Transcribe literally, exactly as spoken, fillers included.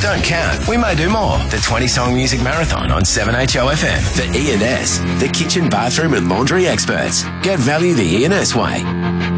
don't count. We may do more. The twenty-song music marathon on seven H O F M for E and S, the kitchen, bathroom and laundry experts. Get value the E and S way.